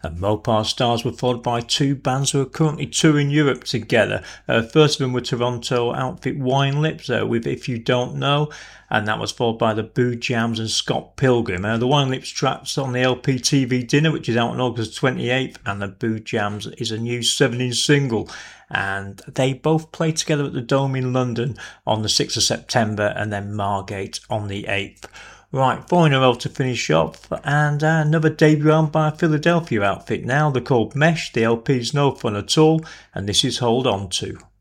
And Mopar Stars were followed by two bands who are currently touring Europe together. First of them were Toronto outfit Wine Lips with If You Don't Know, and that was followed by the Boo Jams and Scott Pilgrim. The Wine Lips track's on the LP TV Dinner, which is out on August 28th, and the Boo Jams is a new 7-inch single. And they both play together at the Dome in London on the 6th of September and then Margate on the 8th. Right, 4 in a row to finish off, and another debut album by a Philadelphia outfit now. They're called Mesh, the LP's No Fun At All, and this is Hold On To.